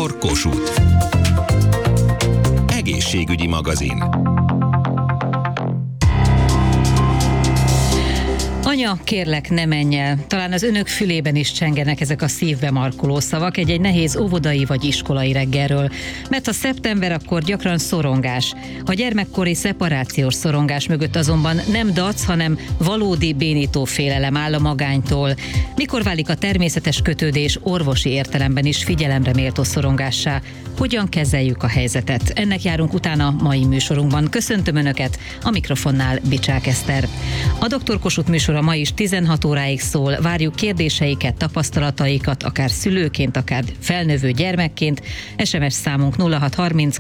Dr. Kossuth. Egészségügyi magazin. Anya, kérlek, ne menj el. Talán az önök fülében is csengenek ezek a szívbe markoló szavak egy nehéz óvodai vagy iskolai reggelről. Mert ha szeptember, akkor gyakran szorongás. A gyermekkori szeparációs szorongás mögött azonban nem dac, hanem valódi bénító félelem áll a magánytól. Mikor válik a természetes kötődés orvosi értelemben is figyelemre méltó szorongássá? Hogyan kezeljük a helyzetet? Ennek járunk utána mai műsorunkban. Köszöntöm Önöket, a mikrofonnál Bicsák Eszter. A Dr. Kossuth műsora ma is 16 óráig szól. Várjuk kérdéseiket, tapasztalataikat, akár szülőként, akár felnövő gyermekként. SMS számunk 0630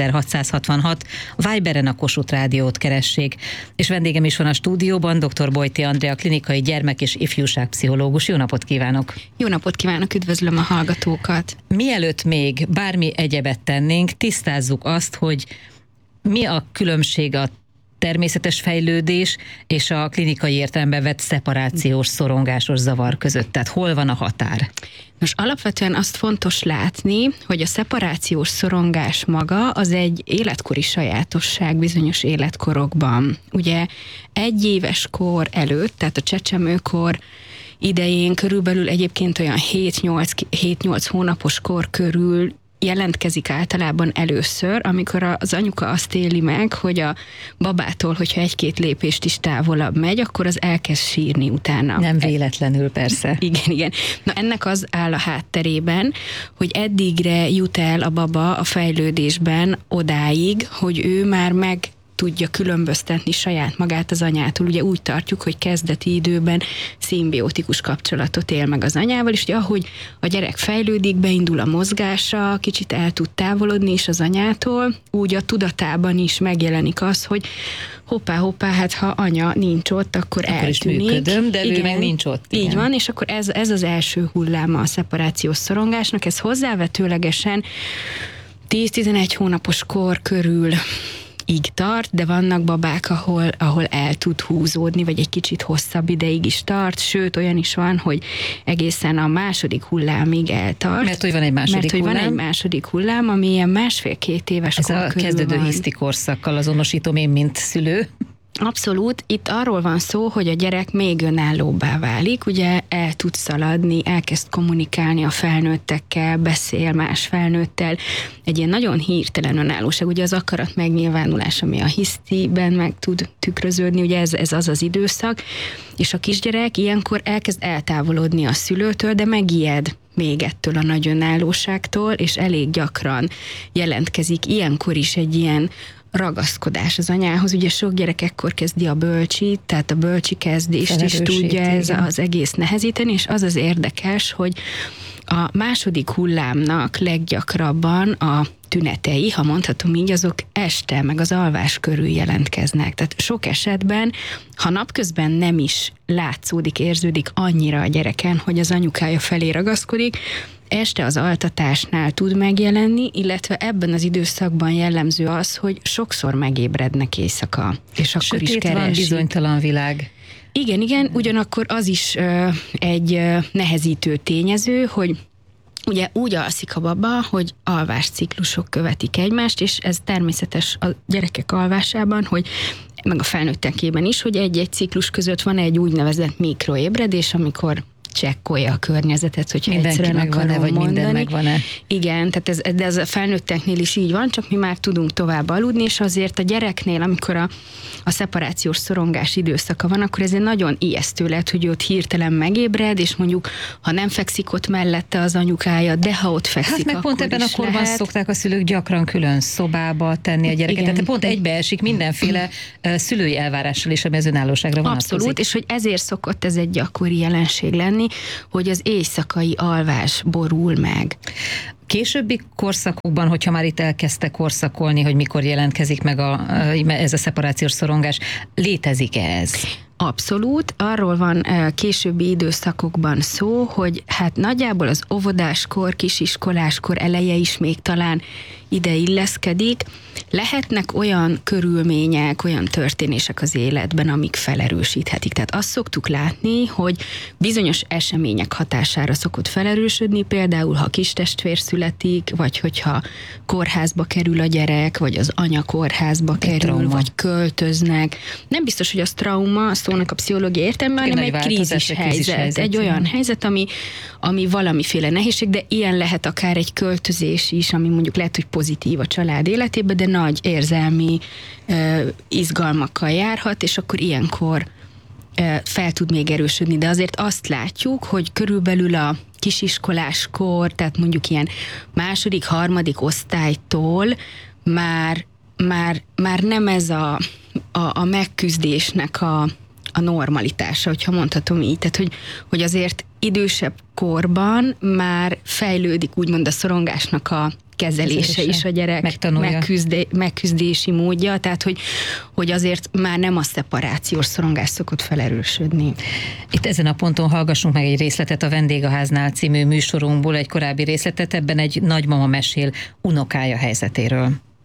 9666, Viberen a Kossuth Rádiót keressék. És vendégem is van a stúdióban, dr. Bojti Andrea, klinikai gyermek- és ifjúságpszichológus. Jó napot kívánok! Jó napot kívánok, üdvözlöm a hallgatókat! Mielőtt még bármi egyebet tennénk, tisztázzuk azt, hogy mi a különbség a természetes fejlődés és a klinikai értelemben vett szeparációs, szorongásos zavar között. Tehát hol van a határ? Most alapvetően azt fontos látni, hogy a szeparációs szorongás maga az egy életkori sajátosság bizonyos életkorokban. Ugye 1 éves kor előtt, tehát a csecsemőkor idején körülbelül egyébként olyan 7-8 hónapos kor körül jelentkezik általában először, amikor az anyuka azt éli meg, hogy a babától, hogyha 1-2 lépést is távolabb megy, akkor az elkezd sírni utána. Nem véletlenül, persze. Igen. Na ennek az áll a hátterében, hogy eddigre jut el a baba a fejlődésben odáig, hogy ő már meg tudja különböztetni saját magát az anyától. Ugye úgy tartjuk, hogy kezdeti időben szimbiotikus kapcsolatot él meg az anyával, és ugye ahogy a gyerek fejlődik, beindul a mozgása, kicsit el tud távolodni is az anyától, úgy a tudatában is megjelenik az, hogy hoppá, hát ha anya nincs ott, akkor eltűnik. Is működöm, de ő meg nincs ott. Igen. Így van, és akkor ez az első hulláma a szeparációs szorongásnak, ez hozzávetőlegesen 10-11 hónapos kor körül tart, de vannak babák, ahol el tud húzódni, vagy egy kicsit hosszabb ideig is tart, sőt, olyan is van, hogy egészen a második hullámig eltart. Mert hogy van egy második hullám? Van egy második hullám, ami ilyen 1,5-2 éves kor körül van. Ez a kezdődő hiszti korszakkal azonosítom én, mint szülő. Abszolút, itt arról van szó, hogy a gyerek még önállóbbá válik, ugye el tud szaladni, elkezd kommunikálni a felnőttekkel, beszél más felnőttel, egy ilyen nagyon hirtelen önállóság, ugye az akarat megnyilvánulás, ami a hisztiben meg tud tükröződni, ugye ez az időszak, és a kisgyerek ilyenkor elkezd eltávolodni a szülőtől, de megijed még ettől a nagy önállóságtól, és elég gyakran jelentkezik ilyenkor is egy ilyen ragaszkodás az anyához. Ugye sok gyerek ekkor kezdi a bölcsit, tehát a bölcsi kezdést is tudja ez az egész nehezíteni, és az érdekes, hogy a második hullámnak leggyakrabban a tünetei, ha mondhatom így, azok este, meg az alvás körül jelentkeznek. Tehát sok esetben, ha napközben nem is látszódik, érződik annyira a gyereken, hogy az anyukája felé ragaszkodik, este az altatásnál tud megjelenni, illetve ebben az időszakban jellemző az, hogy sokszor megébrednek éjszaka, és akkor sötét is keresik. Van, bizonytalan világ. Igen, ugyanakkor az is egy nehezítő tényező, hogy ugye úgy alszik a baba, hogy alvásciklusok követik egymást, és ez természetes a gyerekek alvásában, hogy meg a felnőttekében is, hogy egy-egy ciklus között van egy úgynevezett mikroébredés, amikor csekkolja a környezetet, hogyha egyszerűen akarom vagy mondani. Minden megvan-e? Igen, tehát ez a felnőtteknél is így van, csak mi már tudunk tovább aludni, és azért a gyereknél, amikor a szeparációs szorongás időszaka van, akkor ez egy nagyon ijesztő lehet, hogy ott hirtelen megébred, és mondjuk, ha nem fekszik ott mellette az anyukája, de ha ott fekszik, hát meg akkor pont ebben a korban lehet. szokták a szülők gyakran külön szobába tenni a gyereket, tehát pont egybeesik mindenféle szülői elvárással is, ami az önállóságra vonatkozik. Abszolút, és hogy ezért szokott ez egy gyakori jelenség lenni, hogy az éjszakai alvás borul meg. Későbbi korszakokban, hogyha már itt elkezdte korszakolni, hogy mikor jelentkezik meg ez a szeparációs szorongás, létezik-e ez? Abszolút. Arról van későbbi időszakokban szó, hogy hát nagyjából az óvodáskor, kisiskoláskor eleje is még talán ide illeszkedik. Lehetnek olyan körülmények, olyan történések az életben, amik felerősíthetik. Tehát azt szoktuk látni, hogy bizonyos események hatására szokott felerősödni, például ha kistestvér születik, vagy hogyha kórházba kerül a gyerek, vagy az anya kórházba kerül, trauma. vagy költöznek. Nem biztos, hogy az trauma, a szónak a pszichológiai értelemben, hanem egy krízishelyzet. Egy olyan helyzet, ami valamiféle nehézség, de ilyen lehet akár egy költözés is, ami mondjuk lehet, hogy pozitív a család életében, de nagy érzelmi izgalmakkal járhat, és akkor ilyenkor fel tud még erősödni. De azért azt látjuk, hogy körülbelül a kisiskoláskor, tehát mondjuk ilyen második, harmadik osztálytól már nem ez a megküzdésnek a normalitása, hogyha mondhatom így. Tehát, hogy azért idősebb korban már fejlődik úgymond a szorongásnak a kezelése is a gyerek megküzdési módja, tehát hogy azért már nem a szeparációs szorongás szokott felerősödni. Itt ezen a ponton hallgassunk meg egy részletet a Vendégháznál című műsorunkból, egy korábbi részletet, ebben egy nagymama mesél unokája helyzetéről.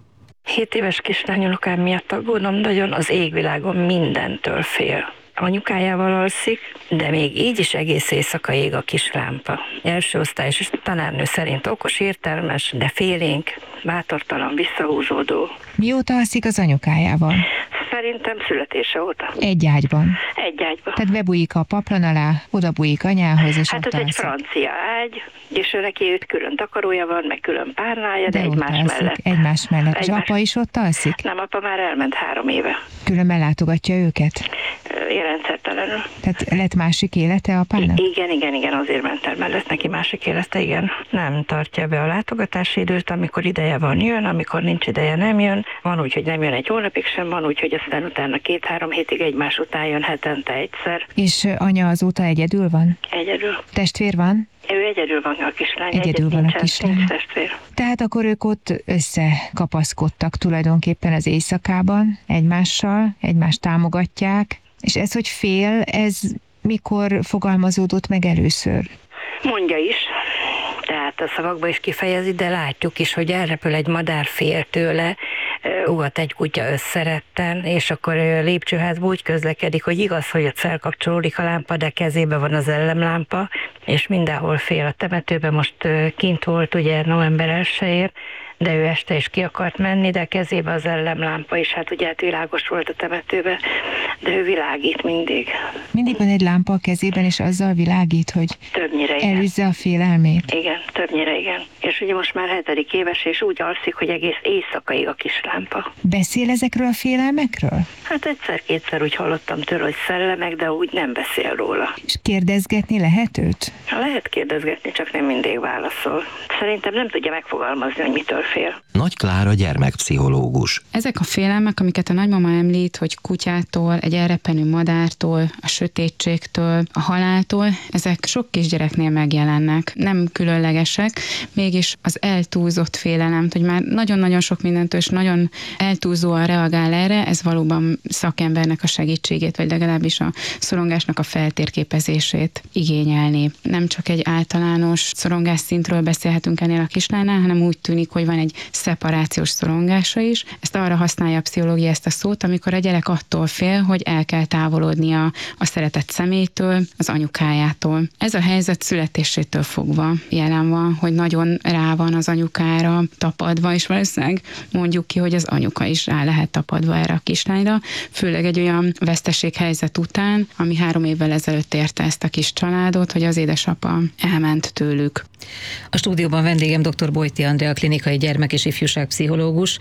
7 éves kislányunokám miatt aggódom, nagyon az égvilágon mindentől fél. Anyukájával alszik, de még így is egész éjszaka ég a kis lámpa. Első osztályos tanárnő szerint okos, értelmes, de félénk, bátortalan, visszahúzódó. Mióta alszik az anyukájával? Szerintem születése óta. Egy ágyban? Egy ágyban. Tehát bebújik a paplan alá, oda bújik anyához, és hát ott ez egy alszik. francia ágy, és neki külön takarója van, meg külön párnája, de egymás mellett. Egymás mellett. És apa is ott alszik? Nem, apa már elment 3 éve. Különben látogatja őket? Rendszertelenül. Tehát lett másik élete apának? Igen, azért ment el, mert lett neki másik élete, igen. Nem tartja be a látogatási időt, amikor ideje van, jön, amikor nincs ideje, nem jön. Van úgy, hogy nem jön egy hónapig sem, van úgy, hogy aztán utána 2-3 hétig egymás után jön hetente egyszer. És anya azóta egyedül van? Egyedül. Testvér van? Ő egyedül van a kislány. Egyedül van a kislány. Nincs testvér. Tehát akkor ők ott összekapaszkodtak tulajdonképpen az éjszakában egymással, egymást támogatják. És ez, hogy fél, ez mikor fogalmazódott meg először? Mondja is, tehát a szavakba is kifejezi, de látjuk is, hogy elrepül egy madár, fél tőle, ugat egy kutya összeretten, és akkor lépcsőházba úgy közlekedik, hogy igaz, hogy ott felkapcsolódik a lámpa, de kezébe van az ellenlámpa, és mindenhol fél. A temetőben most kint volt ugye november 1-ért, de ő este is ki akart menni, de kezébe az ellenlámpa is, hát ugye világos volt a temetőbe, de ő világít mindig. Mindig van egy lámpa a kezében, és azzal világít, hogy többnyire igen. Elűzze a félelmét. Igen, többnyire igen. És ugye most már 7. éves, és úgy alszik, hogy egész éjszakaig a kis lámpa. Beszél ezekről a félelmekről? Hát egyszer-kétszer úgy hallottam tőle, hogy szellemek, de úgy nem beszél róla. És kérdezgetni lehet őt? Lehet kérdezgetni, csak nem mindig válaszol. Szerintem nem tudja megfogalmazni, hogy mitől fél. Nagy Klára gyermekpszichológus. Ezek a félelmek, amiket a nagymama említ, hogy kutyától, egy elrepenő madártól, a sötétségtől, a haláltól, ezek sok kisgyereknél megjelennek. Nem különlegesek, mégis az eltúlzott félelem, hogy már nagyon-nagyon sok mindentől és nagyon eltúlzóan reagál erre, ez valóban szakembernek a segítségét, vagy legalábbis a szorongásnak a feltérképezését igényelni. Nem csak egy általános szorongás szintről beszélhetünk ennél a kislánynál, hanem úgy tűnik, hogy van egy szeparációs szorongása is. Ezt arra használja a pszichológia ezt a szót, amikor a gyerek attól fél, hogy el kell távolodnia a szeretett személytől, az anyukájától. Ez a helyzet születésétől fogva jelen van, hogy nagyon rá van az anyukára tapadva, és valószínűleg mondjuk ki, hogy az anyuka is rá lehet tapadva erre a kislányra, főleg egy olyan veszteséghelyzet után, ami 3 évvel ezelőtt érte ezt a kis családot, hogy az édesapa elment tőlük. A stúdióban vendégem dr. Bojti Andrea, klinikai gyermek- és ifjúságpszichológus.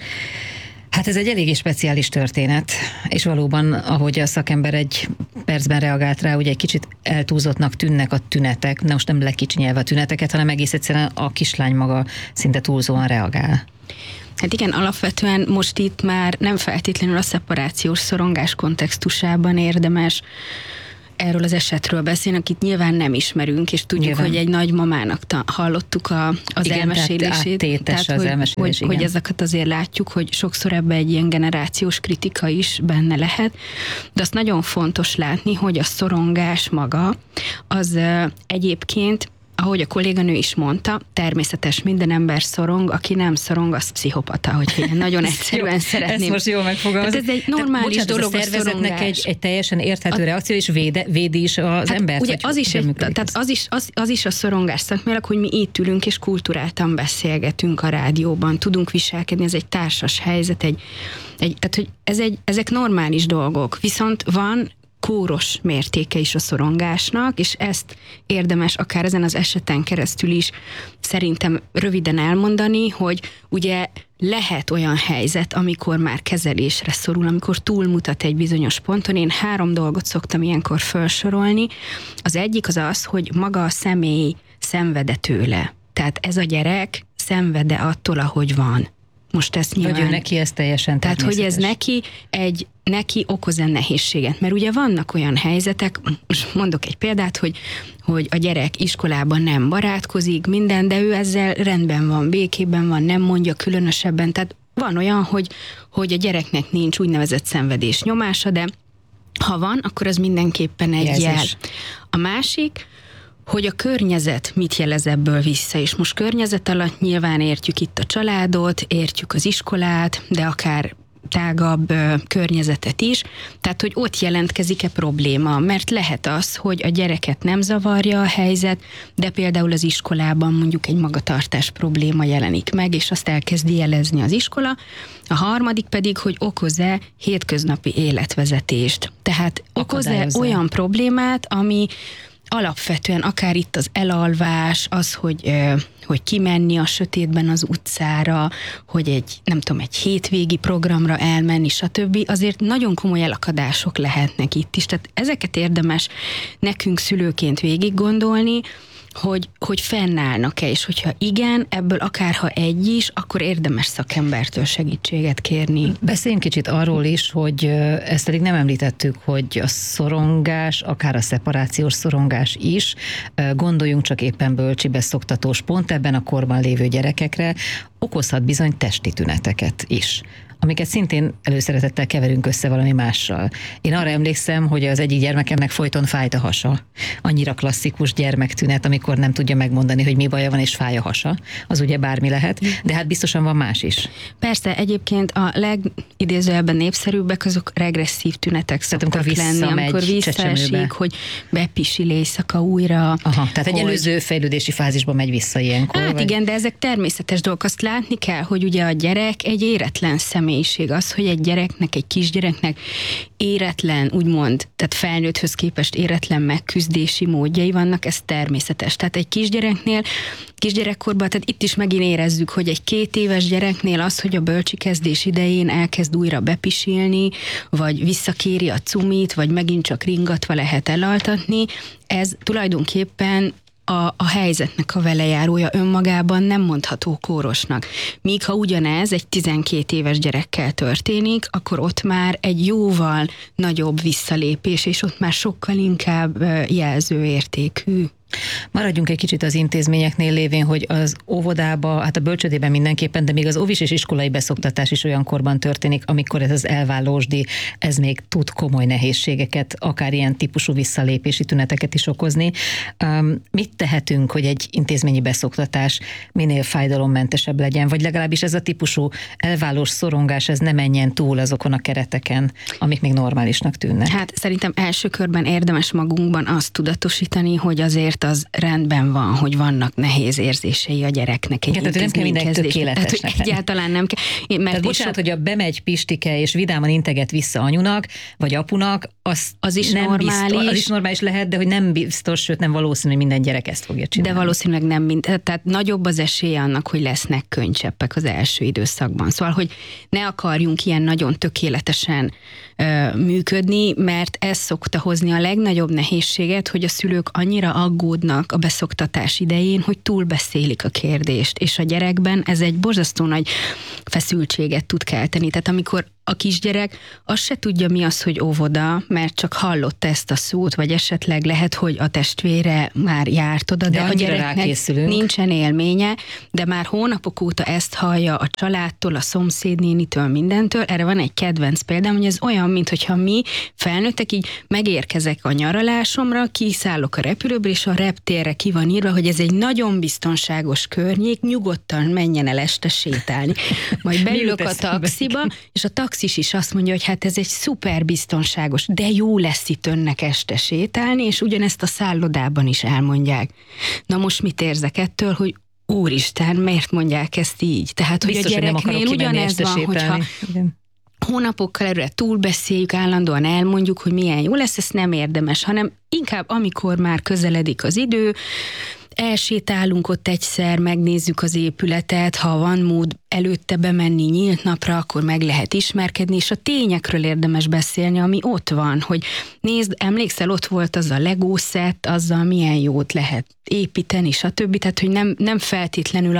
Hát ez egy eléggé speciális történet, és valóban, ahogy a szakember egy percben reagált rá, ugye egy kicsit eltúlzottnak tűnnek a tünetek, de most nem lekicsinyelve a tüneteket, hanem egész egyszerűen a kislány maga szinte túlzóan reagál. Hát igen, alapvetően most itt már nem feltétlenül a szeparációs szorongás kontextusában érdemes erről az esetről beszélni, akit nyilván nem ismerünk, és tudjuk, nyilván, hogy egy nagymamának hallottuk az elmesélését. Tehát hogy ezeket azért látjuk, hogy sokszor ebbe egy ilyen generációs kritika is benne lehet, de azt nagyon fontos látni, hogy a szorongás maga az egyébként, ahogy a kolléganő is mondta, természetes, minden ember szorong, aki nem szorong, az pszichopata, hogyha én nagyon egyszerűen szeretném. Ezt most jól megfogalmazod. Ez egy normális dolog a szervezetnek egy teljesen érthető reakció, és védi is az embert. Ugye az is a szorongás szakmailag, hogy mi itt ülünk, és kulturáltan beszélgetünk a rádióban, tudunk viselkedni, ez egy társas helyzet, tehát hogy ezek normális dolgok, viszont van kóros mértéke is a szorongásnak, és ezt érdemes akár ezen az eseten keresztül is szerintem röviden elmondani, hogy ugye lehet olyan helyzet, amikor már kezelésre szorul, amikor túlmutat egy bizonyos ponton. Én 3 dolgot szoktam ilyenkor felsorolni. Az egyik az, hogy maga a személy szenved-e tőle. Tehát ez a gyerek szenved-e attól, ahogy van. Most ezt nyilván... Vagy neki ez teljesen természetes. Tehát, hogy ez neki okoz-e nehézséget. Mert ugye vannak olyan helyzetek, most mondok egy példát, hogy a gyerek iskolában nem barátkozik, minden, de ő ezzel rendben van, békében van, nem mondja különösebben. Tehát van olyan, hogy a gyereknek nincs úgynevezett szenvedés nyomása, de ha van, akkor az mindenképpen egy jel. A másik, hogy a környezet mit jelez ebből vissza, és most környezet alatt nyilván értjük itt a családot, értjük az iskolát, de akár tágabb környezetet is, tehát hogy ott jelentkezik-e probléma, mert lehet az, hogy a gyereket nem zavarja a helyzet, de például az iskolában mondjuk egy magatartás probléma jelenik meg, és azt elkezdi jelezni az iskola. A harmadik pedig, hogy okoz-e hétköznapi életvezetést. Tehát okoz-e olyan problémát, ami alapvetően akár itt az elalvás, az, hogy kimenni a sötétben az utcára, hogy egy hétvégi programra elmenni, stb. Azért nagyon komoly elakadások lehetnek itt is. Tehát ezeket érdemes nekünk szülőként végig gondolni, hogy fennállnak-e, és hogyha igen, ebből akárha egy is, akkor érdemes szakembertől segítséget kérni. Beszéljünk kicsit arról is, hogy ezt pedig nem említettük, hogy a szorongás, akár a szeparációs szorongás is, gondoljunk csak éppen bölcsi beszoktatós pont ebben a korban lévő gyerekekre, okozhat bizony testi tüneteket is, amiket szintén előszeretettel keverünk össze valami mással. Én arra emlékszem, hogy az egyik gyermekemnek folyton fájt a hasa. Annyira klasszikus gyermektünet, amikor nem tudja megmondani, hogy mi baja van, és fáj a hasa. Az ugye bármi lehet, de hát biztosan van más is. Persze, egyébként a legidézőbben népszerűbbek azok regresszív tünetek szoktak lenni, amikor visszaesik, hogy bepisil éjszaka újra. Aha, tehát egy előző fejlődési fázisba megy vissza ilyenkor. Hát igen, de ezek természetes dolgok. Azt látni kell, hogy ugye a gyerek egy éretlen személyiség. Az, hogy egy gyereknek, egy kisgyereknek éretlen, úgymond, tehát felnőtthöz képest éretlen megküzdési módjai vannak, ez természetes. Tehát egy kisgyerekkorban, tehát itt is megint érezzük, hogy egy 2 éves gyereknél az, hogy a bölcsi kezdés idején elkezd újra bepisilni, vagy visszakéri a cumit, vagy megint csak ringatva lehet elaltatni, ez tulajdonképpen a helyzetnek a velejárója, önmagában nem mondható kórosnak. Míg ha ugyanez egy 12 éves gyerekkel történik, akkor ott már egy jóval nagyobb visszalépés, és ott már sokkal inkább jelzőértékű. Maradjunk egy kicsit az intézményeknél lévén, hogy az óvodába, hát a bölcsődében mindenképpen, de még az óvis és iskolai beszoktatás is olyan korban történik, amikor ez az elvállósdi, ez még tud komoly nehézségeket, akár ilyen típusú visszalépési tüneteket is okozni. Mit tehetünk, hogy egy intézményi beszoktatás minél fájdalommentesebb legyen, vagy legalábbis ez a típusú elvállós szorongás, ez ne menjen túl azokon a kereteken, amik még normálisnak tűnnek? Hát szerintem első körben érdemes magunkban azt tudatosítani, hogy azért az rendben van, hogy vannak nehéz érzései a gyereknek. Igen, tehát nem kell mindenki tökéletesnek. Egyáltalán nem kell. Tehát bocsánat, hogy a bemegy Pistike és vidáman integet vissza anyunak, vagy apunak, az is nem normális. Az is normális lehet, de hogy nem biztos, sőt nem valószínű, hogy minden gyerek ezt fogja csinálni. De valószínűleg nem tehát nagyobb az esélye annak, hogy lesznek könycseppek az első időszakban. Szóval, hogy ne akarjunk ilyen nagyon tökéletesen működni, mert ez szokta hozni a legnagyobb nehézséget, hogy a szülők annyira aggódnak a beszoktatás idején, hogy túlbeszélik a kérdést, és a gyerekben ez egy borzasztó nagy feszültséget tud kelteni. Tehát amikor a kisgyerek azt se tudja, mi az, hogy óvoda, mert csak hallotta ezt a szót, vagy esetleg lehet, hogy a testvére már járt oda, de a gyereknek nincsen élménye, de már hónapok óta ezt hallja a családtól, a szomszédnénitől, mindentől. Erre van egy kedvenc példám, hogy ez olyan, mintha mi felnőttek így megérkezek a nyaralásomra, kiszállok a repülőből, és a reptérre ki van írva, hogy ez egy nagyon biztonságos környék, nyugodtan menjen el este sétálni. Majd beülök a taxiba, és a taxis is azt mondja, hogy hát ez egy szuper biztonságos, de jó lesz itt önnek este sétálni, és ugyanezt a szállodában is elmondják. Na most mit érzek ettől, hogy úristen, miért mondják ezt így? Tehát, biztos, hogy a gyereknél ugyanez van, hogyha hónapokkal előre túlbeszéljük, állandóan elmondjuk, hogy milyen jó lesz, ez nem érdemes, hanem inkább amikor már közeledik az idő, elsétálunk ott egyszer, megnézzük az épületet, ha van mód előtte bemenni nyílt napra, akkor meg lehet ismerkedni, és a tényekről érdemes beszélni, ami ott van, hogy nézd, emlékszel, ott volt az a Lego set, azzal milyen jót lehet építeni, stb. Tehát, hogy nem feltétlenül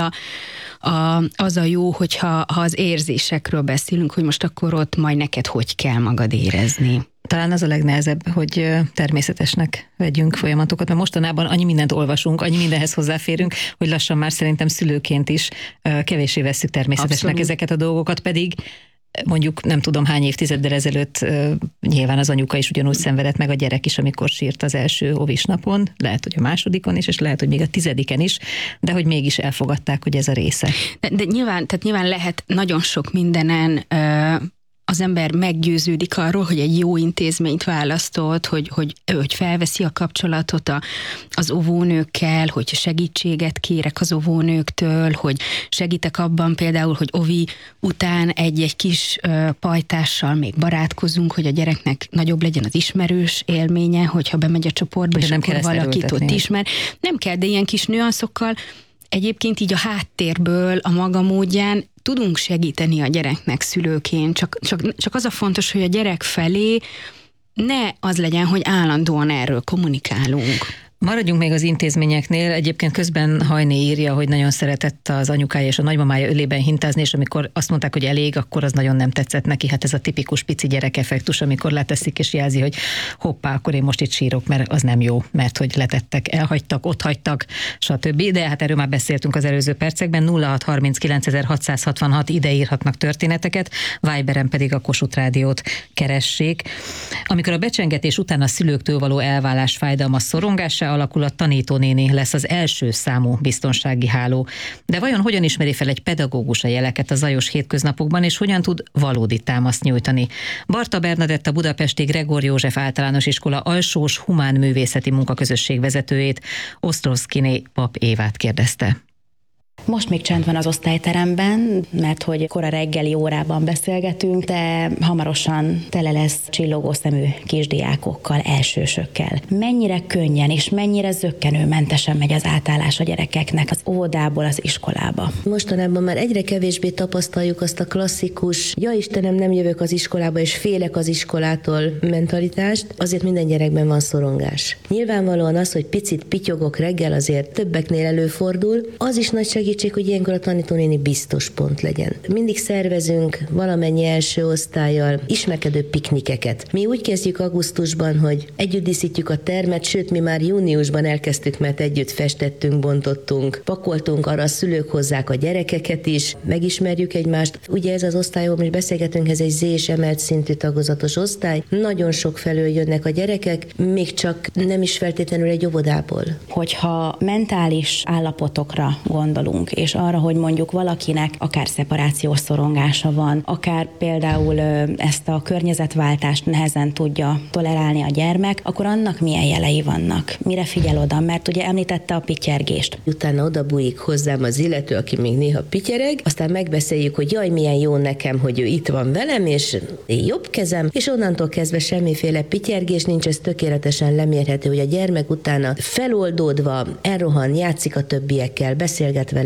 az a jó, hogyha az érzésekről beszélünk, hogy most akkor ott majd neked hogy kell magad érezni. Talán az a legnehezebb, hogy természetesnek vegyünk folyamatokat, mert mostanában annyi mindent olvasunk, annyi mindenhez hozzáférünk, hogy lassan már szerintem szülőként is kevéssé vesszük természetesnek Abszolút. Ezeket a dolgokat, pedig mondjuk nem tudom hány évtizeddel ezelőtt nyilván az anyuka is ugyanúgy szenvedett, meg a gyerek is, amikor sírt az első óvis napon, lehet, hogy a másodikon is, és lehet, hogy még a 10. is, de hogy mégis elfogadták, hogy ez a része. De nyilván lehet nagyon sok mindenen az ember meggyőződik arról, hogy egy jó intézményt választott, hogy felveszi a kapcsolatot az óvónőkkel, hogy segítséget kérek az óvónőktől, hogy segítek abban például, hogy óvi után egy kis pajtással még barátkozunk, hogy a gyereknek nagyobb legyen az ismerős élménye, hogyha bemegy a csoportba, és akkor valakit ott ismer. Nem kell, de ilyen kis nüanszokkal egyébként így a háttérből, a maga módján tudunk segíteni a gyereknek szülőként, csak az a fontos, hogy a gyerek felé ne az legyen, hogy állandóan erről kommunikálunk. Maradjunk még az intézményeknél. Egyébként közben Hajné írja, hogy nagyon szeretett az anyukája és a nagymamája ölében hintázni, és amikor azt mondták, hogy elég, akkor az nagyon nem tetszett neki. Hát ez a tipikus pici gyerek effektus, amikor leteszik és jelzi, hogy hoppá, akkor én most itt sírok, mert az nem jó, mert hogy letettek, elhagytak, otthagytak, stb. De hát erről már beszéltünk az előző percekben. 0639.666 ide írhatnak történeteket, Viberen pedig a Kossuth Rádiót keressék. Amikor a becsengetés után a szülőktől való elválás fájdalma szorongássá alakul, a tanítónéni lesz az első számú biztonsági háló. De vajon hogyan ismeri fel egy pedagógus a jeleket a zajos hétköznapokban, és hogyan tud valódi támaszt nyújtani? Barta Bernadett, a budapesti Gregor József Általános Iskola alsós humán művészeti munkaközösség vezetőjét, Osztrowszkiné Pap Évát kérdezte. Most még csend van az osztályteremben, mert hogy kora reggeli órában beszélgetünk, de hamarosan tele lesz csillogó szemű kisdiákokkal, elsősökkel. Mennyire könnyen és mennyire zökkenőmentesen megy az átállás a gyerekeknek az óvodából az iskolába? Mostanában már egyre kevésbé tapasztaljuk azt a klasszikus, ja Istenem, nem jövök az iskolába és félek az iskolától mentalitást, azért minden gyerekben van szorongás. Nyilvánvalóan az, hogy picit pityogok reggel, azért többeknél előfordul, az is nagy segítség, hogy ilyenkor a tanítónéni biztos pont legyen. Mindig szervezünk valamennyi első osztállyal ismerkedő piknikeket. Mi úgy kezdjük augusztusban, hogy együtt díszítjük a termet, sőt, mi már júniusban elkezdtük, mert együtt festettünk, bontottunk, pakoltunk, arra a szülők hozzák a gyerekeket is, megismerjük egymást. Ugye ez az osztály, ahol most beszélgetünk, ez egy Z és emelt szintű tagozatos osztály. Nagyon sok felől jönnek a gyerekek, még csak nem is feltétlenül egy óvodából. Hogyha mentális állapotokra gondolunk, és arra, hogy mondjuk valakinek akár szeparációs szorongása van, akár például ezt a környezetváltást nehezen tudja tolerálni a gyermek, akkor annak milyen jelei vannak? Mire figyel oda? Mert ugye említette a pityergést. Utána odabújik hozzám az illető, aki még néha pityereg, aztán megbeszéljük, hogy jaj, milyen jó nekem, hogy ő itt van velem, és jobb kezem, és onnantól kezdve semmiféle pityergés nincs, ez tökéletesen lemérhető, hogy a gyermek utána feloldódva elrohan, játszik a többiekkel, beszélget velem,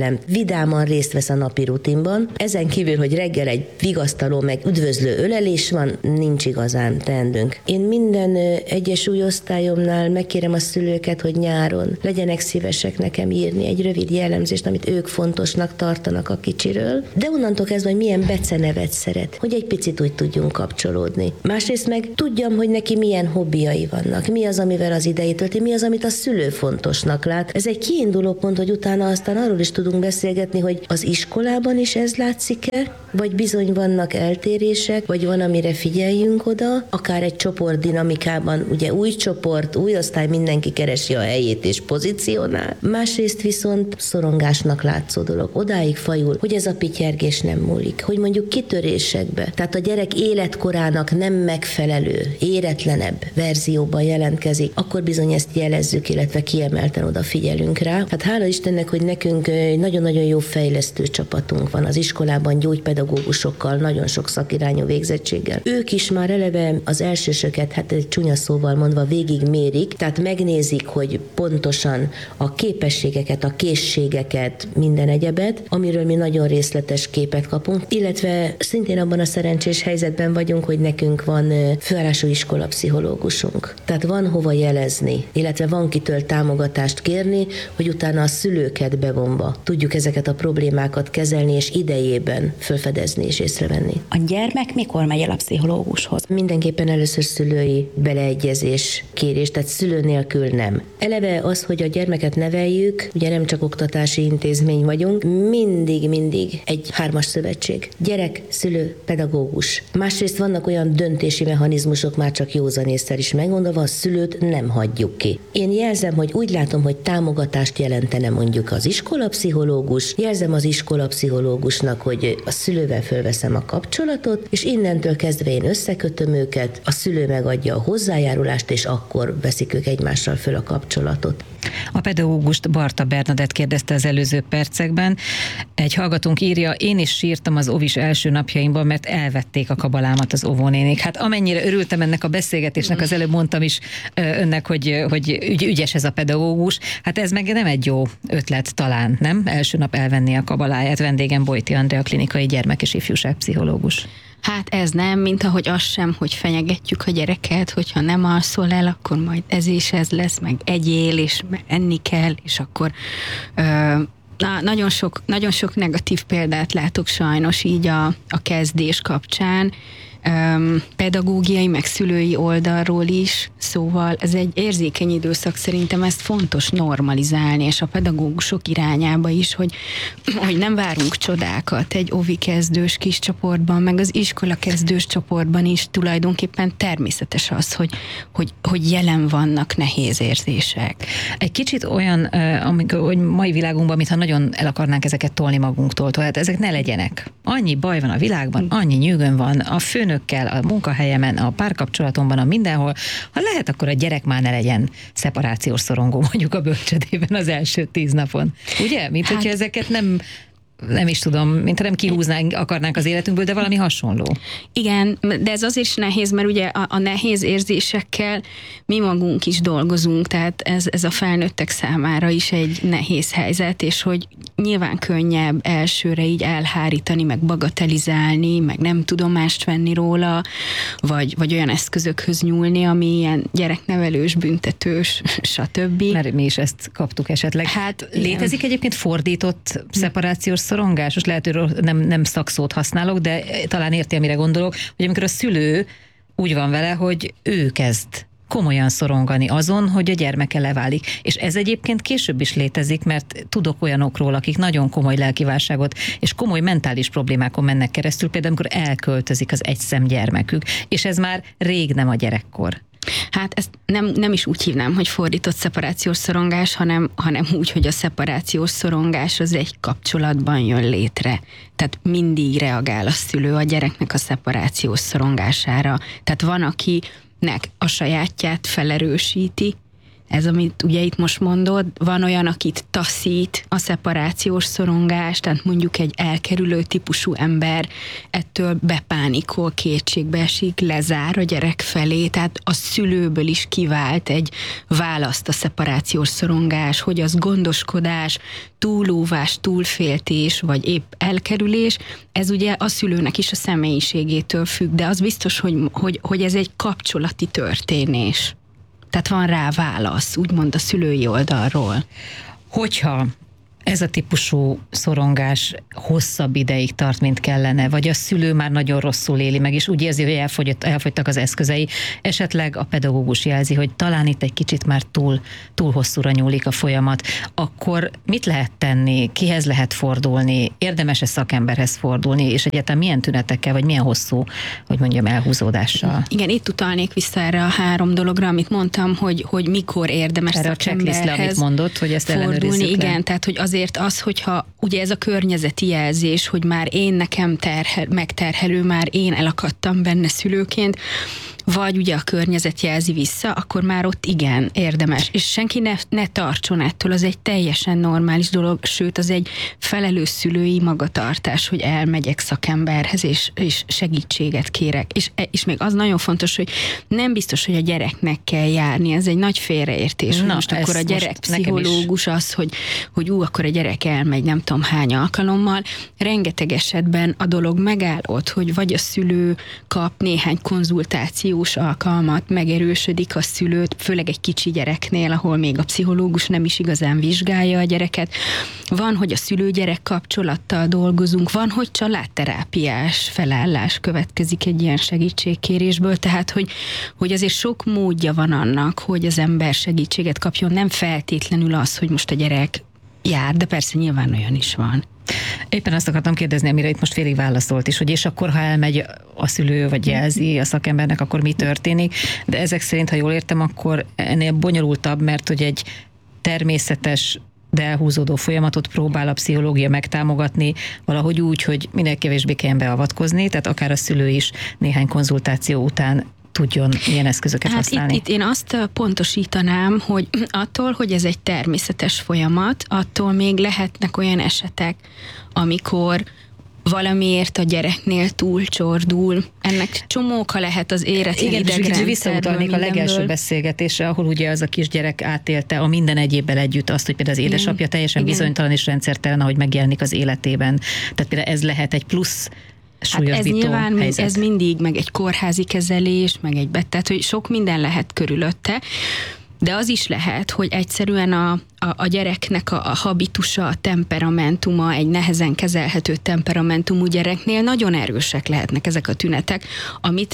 teremt, vidáman részt vesz a napi rutinban. Ezen kívül, hogy reggel egy vigasztaló meg üdvözlő ölelés van, nincs igazán teendőnk. Én minden egyes új osztályomnál megkérem a szülőket, hogy nyáron legyenek szívesek nekem írni egy rövid jellemzést, amit ők fontosnak tartanak a kicsiről, de onnantól kezdve, hogy milyen becenevet szeret, hogy egy picit úgy tudjunk kapcsolódni. Másrészt meg tudjam, hogy neki milyen hobbiai vannak, mi az, amivel az idejét tölti, mi az, amit a szülő fontosnak lát. Ez egy kiinduló pont, hogy utána aztán arról is tudunk beszélgetni, hogy az iskolában is ez látszik-e, vagy bizony vannak eltérések, vagy van, amire figyeljünk oda, akár egy csoport dinamikában, ugye új csoport, új osztály, mindenki keresi a helyét és pozícionál. Másrészt viszont szorongásnak látszó dolog. Odáig fajul, hogy ez a pityergés nem múlik, hogy mondjuk kitörésekbe, tehát a gyerek életkorának nem megfelelő, éretlenebb verzióban jelentkezik, akkor bizony ezt jelezzük, illetve kiemelten odafigyelünk rá. Hát hála Istennek, hogy nekünk egy nagyon-nagyon jó fejlesztő csapatunk van az iskolában, gyógypedagógusokkal, nagyon sok szakirányú végzettséggel. Ők is már eleve az elsősöket, hát egy csúnya szóval mondva végigmérik, tehát megnézik, hogy pontosan a képességeket, a készségeket, minden egyebet, amiről mi nagyon részletes képet kapunk, illetve szintén abban a szerencsés helyzetben vagyunk, hogy nekünk van főállású iskolapszichológusunk. Tehát van hova jelezni, illetve van kitől támogatást kérni, hogy utána a szülőket bevonva tudjuk ezeket a problémákat kezelni, és idejében felfedezni és észrevenni. A gyermek mikor megy el a pszichológushoz? Mindenképpen először szülői beleegyezés kérés, tehát szülő nélkül nem. Eleve az, hogy a gyermeket neveljük, ugye nem csak oktatási intézmény vagyunk, mindig egy 3-as szövetség. Gyerek, szülő, pedagógus. Másrészt vannak olyan döntési mechanizmusok, már csak józanésszel is megmondva, a szülőt nem hagyjuk ki. Én jelzem, hogy úgy látom, hogy támogatást jelentene mondjuk az iskolapszichológus, jelzem az iskolapszichológusnak, hogy a szülővel fölveszem a kapcsolatot, és innentől kezdve én összekötöm őket, a szülő megadja a hozzájárulást, és akkor veszik ők egymással föl a kapcsolatot. A pedagógust Barta Bernadett kérdezte az előző percekben. Egy hallgatónk írja, én is sírtam az óvis első napjaimban, mert elvették a kabalámat az óvónénik. Hát amennyire örültem ennek a beszélgetésnek, az előbb mondtam is önnek, hogy ügyes ez a pedagógus. Hát ez meg nem egy jó ötlet talán, nem? Első nap elvenni a kabaláját. Vendégem Bojti Andrea, klinikai gyermek- és ifjúságpszichológus. Hát ez nem, mint ahogy az sem, hogy fenyegetjük a gyereket, hogyha nem alszol el, akkor majd ez is ez lesz, meg egyél, és enni kell, és akkor nagyon sok negatív példát látok sajnos így a kezdés kapcsán, pedagógiai, meg szülői oldalról is, szóval ez egy érzékeny időszak, szerintem ezt fontos normalizálni, és a pedagógusok irányába is, hogy nem várunk csodákat egy óvi kezdős kis csoportban, meg az iskola kezdős csoportban is tulajdonképpen természetes az, hogy jelen vannak nehéz érzések. Egy kicsit olyan, hogy mai világunkban, mintha nagyon el akarnánk ezeket tolni magunktól, tehát ezek ne legyenek. Annyi baj van a világban, annyi nyűgön van, a főnökkel, a munkahelyemen, a párkapcsolatomban, a mindenhol. Ha lehet, akkor a gyerek már ne legyen szeparációs szorongó mondjuk a bölcsödében az első 10 napon. Ugye? Mint hogyha ezeket nem is tudom, mintha nem kihúznánk, akarnánk az életünkből, de valami hasonló. Igen, de ez azért is nehéz, mert ugye a nehéz érzésekkel mi magunk is dolgozunk, tehát ez a felnőttek számára is egy nehéz helyzet, és hogy nyilván könnyebb elsőre így elhárítani, meg bagatelizálni, meg nem tudomást venni róla, vagy olyan eszközökhöz nyúlni, ami ilyen gyereknevelős, büntetős, stb. Mert mi is ezt kaptuk esetleg. Hát létezik egyébként fordított szeparációs szorongás? Most lehet, hogy nem szakszót használok, de talán érti, amire gondolok, hogy amikor a szülő úgy van vele, hogy ő kezd komolyan szorongani azon, hogy a gyermeke leválik. És ez egyébként később is létezik, mert tudok olyanokról, akik nagyon komoly lelkiválságot és komoly mentális problémákon mennek keresztül, például amikor elköltözik az egyszem gyermekük, és ez már rég nem a gyerekkor. Hát ezt nem is úgy hívnám, hogy fordított szeparációs szorongás, hanem úgy, hogy a szeparációs szorongás az egy kapcsolatban jön létre. Tehát mindig reagál a szülő a gyereknek a szeparációs szorongására. Tehát van, akinek a sajátját felerősíti, ez, amit ugye itt most mondod, van olyan, akit taszít a szeparációs szorongás, tehát mondjuk egy elkerülő típusú ember ettől bepánikol, kétségbe esik, lezár a gyerek felé, tehát a szülőből is kivált egy választ a szeparációs szorongás, hogy az gondoskodás, túlóvás, túlféltés, vagy épp elkerülés, ez ugye a szülőnek is a személyiségétől függ, de az biztos, hogy ez egy kapcsolati történés. Tehát van rá válasz, úgymond a szülői oldalról. Hogyha ez a típusú szorongás hosszabb ideig tart, mint kellene, vagy a szülő már nagyon rosszul éli meg, és úgy érzi, hogy elfogytak az eszközei, esetleg a pedagógus jelzi, hogy talán itt egy kicsit már túl hosszúra nyúlik a folyamat, akkor mit lehet tenni, kihez lehet fordulni, érdemes-e szakemberhez fordulni, és egyáltalán milyen tünetekkel, vagy milyen hosszú, hogy mondjam, elhúzódással? Igen, itt utalnék vissza erre a 3 dologra, amit mondtam, hogy mikor érdemes erre szakemberhez a checklist, amit mondott, hogy ezt ellenőrizzük le. Igen, tehát hogy azért az, hogyha ugye ez a környezeti jelzés, hogy már én nekem megterhelő, már én elakadtam benne szülőként, vagy ugye a környezet jelzi vissza, akkor már ott igen, érdemes. És senki ne tartson ettől, az egy teljesen normális dolog, sőt, az egy felelős szülői magatartás, hogy elmegyek szakemberhez, és segítséget kérek. És még az nagyon fontos, hogy nem biztos, hogy a gyereknek kell járni, ez egy nagy félreértés. Most akkor a gyerekpszichológus az, hogy akkor a gyerek elmegy nem tudom hány alkalommal, rengeteg esetben a dolog megáll ott, hogy vagy a szülő kap néhány konzultációt, alkalmat, megerősödik a szülőt, főleg egy kicsi gyereknél, ahol még a pszichológus nem is igazán vizsgálja a gyereket. Van, hogy a szülő-gyerek kapcsolattal dolgozunk, van, hogy családterápiás felállás következik egy ilyen segítségkérésből, tehát, hogy azért sok módja van annak, hogy az ember segítséget kapjon, nem feltétlenül az, hogy most a gyerek jár, de persze nyilván olyan is van. Éppen azt akartam kérdezni, amire itt most félig válaszolt is, hogy és akkor, ha elmegy a szülő, vagy jelzi a szakembernek, akkor mi történik, de ezek szerint, ha jól értem, akkor ennél bonyolultabb, mert hogy egy természetes, de elhúzódó folyamatot próbál a pszichológia megtámogatni, valahogy úgy, hogy minél kevésbé kelljen beavatkozni, tehát akár a szülő is néhány konzultáció után tudjon ilyen eszközöket használni. Itt én azt pontosítanám, hogy attól, hogy ez egy természetes folyamat, attól még lehetnek olyan esetek, amikor valamiért a gyereknél túlcsordul. Ennek csomóka lehet az éretlen idegrendszerből. Igen, visszautalnék a legelső beszélgetésre, ahol ugye az a kisgyerek átélte a minden egyébbel együtt azt, hogy például az édesapja teljesen bizonytalan és rendszertelen, ahogy megjelenik az életében. Tehát például ez lehet egy plusz súlyosbító ez nyilván helyzet. Ez mindig, meg egy kórházi kezelés, meg egy tehát hogy sok minden lehet körülötte, de az is lehet, hogy egyszerűen a gyereknek a habitusa, a temperamentuma, egy nehezen kezelhető temperamentumú gyereknél nagyon erősek lehetnek ezek a tünetek, amit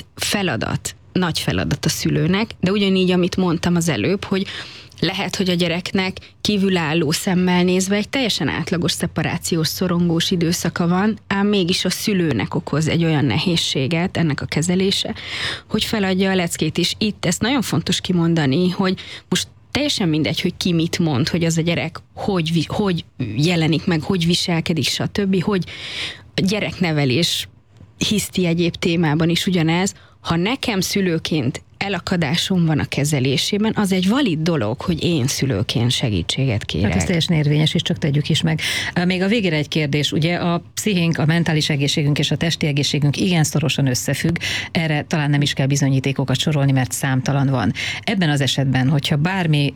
nagy feladat a szülőnek, de ugyanígy, amit mondtam az előbb, hogy lehet, hogy a gyereknek kívülálló szemmel nézve egy teljesen átlagos szeparációs szorongós időszaka van, ám mégis a szülőnek okoz egy olyan nehézséget ennek a kezelése, hogy feladja a leckét, és itt ezt nagyon fontos kimondani, hogy most teljesen mindegy, hogy ki mit mond, hogy az a gyerek hogy jelenik meg, hogy viselkedik, stb., hogy a gyereknevelés hiszti egyéb témában is ugyanez, ha nekem szülőként elakadásom van a kezelésében, az egy valid dolog, hogy én szülőként segítséget kérek. Hát ez teljesen érvényes, és csak tegyük is meg. Még a végére egy kérdés. Ugye a pszichénk, a mentális egészségünk és a testi egészségünk igen szorosan összefügg. Erre talán nem is kell bizonyítékokat sorolni, mert számtalan van. Ebben az esetben, hogyha bármi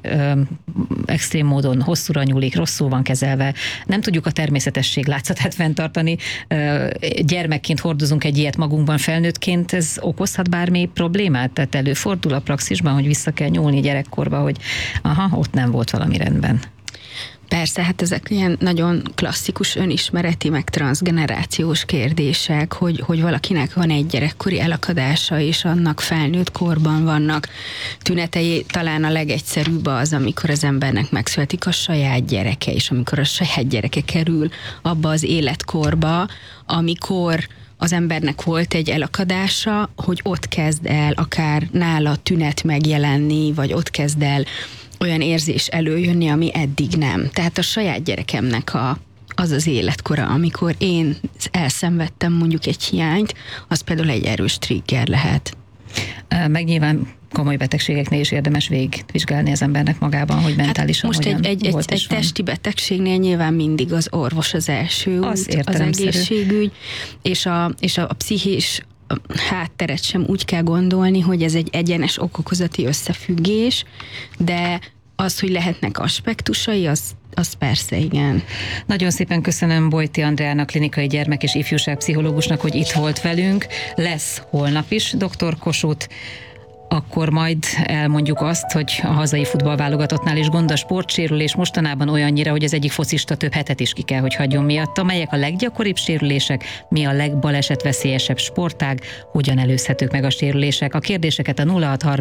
extrém módon hosszúra nyúlik, rosszul van kezelve, nem tudjuk a természetesség látszatát fenntartani, gyermekként hordozunk egy ilyet magunkban, felnőttként, ez okozhat bármi problémát? Tehát előfordul a praxisban, hogy vissza kell nyúlni gyerekkorba, hogy ott nem volt valami rendben. Persze, hát ezek ilyen nagyon klasszikus önismereti, meg transzgenerációs kérdések, hogy valakinek van egy gyerekkori elakadása, és annak felnőtt korban vannak tünetei. Talán a legegyszerűbb az, amikor az embernek megszületik a saját gyereke, és amikor a saját gyereke kerül abba az életkorba, amikor az embernek volt egy elakadása, hogy ott kezd el akár nála tünet megjelenni, vagy ott kezd el olyan érzés előjönni, ami eddig nem. Tehát a saját gyerekemnek az életkora, amikor én elszenvedtem mondjuk egy hiányt, az például egy erős trigger lehet. Meg nyilván komoly betegségeknél is érdemes végigvizsgálni az embernek magában, hogy mentálisan most hogyan egy volt és van. testi betegségnél nyilván mindig az orvos az első út, az egészségügy, és a pszichés hátteret sem úgy kell gondolni, hogy ez egy egyenes okokozati összefüggés, de az, hogy lehetnek aspektusai, az persze igen. Nagyon szépen köszönöm Bojti Andreának, klinikai gyermek- és ifjúságpszichológusnak, hogy itt volt velünk. Lesz holnap is Dr. Kossuth, akkor majd elmondjuk azt, hogy a hazai futballválogatottnál is gond a sportsérülés, mostanában olyannyira, hogy az egyik focista több hetet is ki kell, hogy hagyjon miatta. Melyek a leggyakoribb sérülések, mi a legbalesetveszélyesebb sportág, hogyan előzhetők meg a sérülések? A kérdéseket a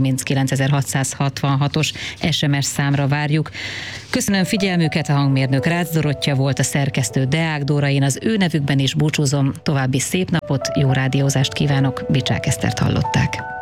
0630 SMS számra várjuk. Köszönöm figyelmüket, a hangmérnök Rácz Dorottya volt, a szerkesztő Deák Dóra, én az ő nevükben is búcsúzom, további szép napot, jó rádiózást kívánok, Bicsák Esztert hallották.